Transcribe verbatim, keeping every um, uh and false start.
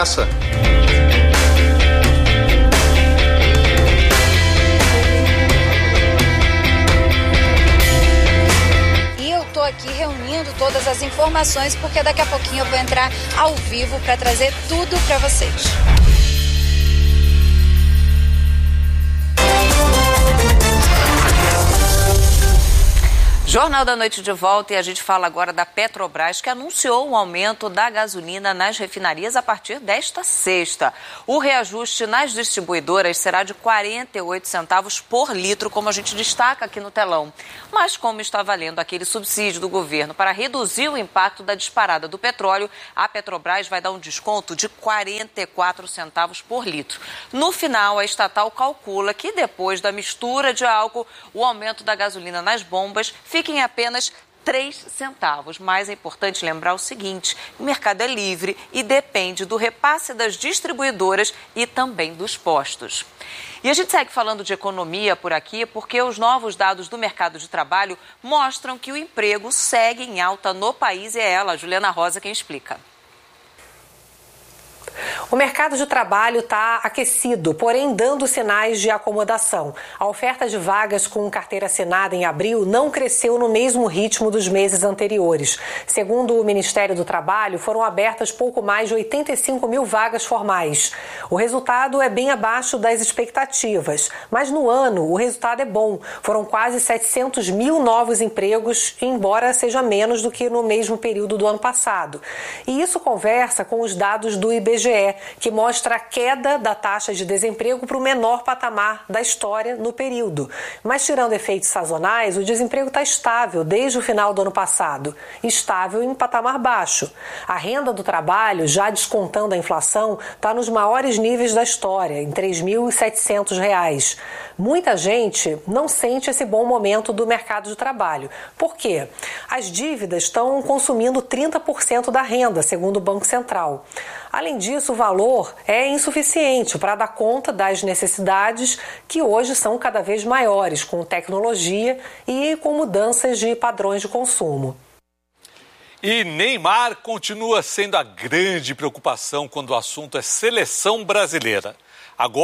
essa? Estou aqui reunindo todas as informações porque daqui a pouquinho eu vou entrar ao vivo para trazer tudo para vocês. Jornal da Noite de volta e a gente fala agora da Petrobras, que anunciou um aumento da gasolina nas refinarias a partir desta sexta. O reajuste nas distribuidoras será de quarenta e oito centavos por litro, como a gente destaca aqui no telão. Mas como está valendo aquele subsídio do governo para reduzir o impacto da disparada do petróleo, a Petrobras vai dar um desconto de quarenta e quatro centavos por litro. No final, a estatal calcula que depois da mistura de álcool, o aumento da gasolina nas bombas fica em apenas três centavos. Mas é importante lembrar o seguinte: o mercado é livre e depende do repasse das distribuidoras e também dos postos. E a gente segue falando de economia por aqui porque os novos dados do mercado de trabalho mostram que o emprego segue em alta no país e é ela, Juliana Rosa, quem explica. O mercado de trabalho está aquecido, porém dando sinais de acomodação. A oferta de vagas com carteira assinada em abril não cresceu no mesmo ritmo dos meses anteriores. Segundo o Ministério do Trabalho, foram abertas pouco mais de oitenta e cinco mil vagas formais. O resultado é bem abaixo das expectativas, mas no ano o resultado é bom. Foram quase setecentos mil novos empregos, embora seja menos do que no mesmo período do ano passado. E isso conversa com os dados do I B G E, que mostra a queda da taxa de desemprego para o menor patamar da história no período. Mas, tirando efeitos sazonais, o desemprego está estável desde o final do ano passado, estável em patamar baixo. A renda do trabalho, já descontando a inflação, está nos maiores níveis da história, em três mil e setecentos reais. Muita gente não sente esse bom momento do mercado de trabalho. Por quê? As dívidas estão consumindo trinta por cento da renda, segundo o Banco Central. Além disso, o valor é insuficiente para dar conta das necessidades que hoje são cada vez maiores, com tecnologia e com mudanças de padrões de consumo. E Neymar continua sendo a grande preocupação quando o assunto é seleção brasileira. Agora